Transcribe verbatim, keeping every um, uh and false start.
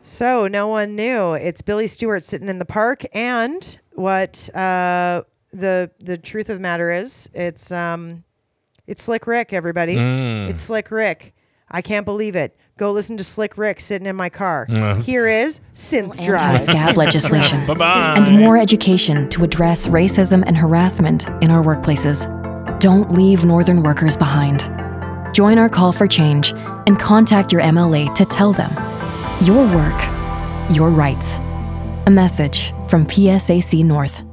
So no one knew. It's Billy Stewart sitting in the park, and what uh, the the truth of the matter is, it's um, it's Slick Rick. Everybody, Mm. it's Slick Rick. I can't believe it. Go listen to Slick Rick sitting in my car. Uh. Here is Synth Drive. Anti-scab legislation. Bye-bye. And more education to address racism and harassment in our workplaces. Don't leave Northern workers behind. Join our call for change and contact your M L A to tell them your work, your rights. A message from P S A C North.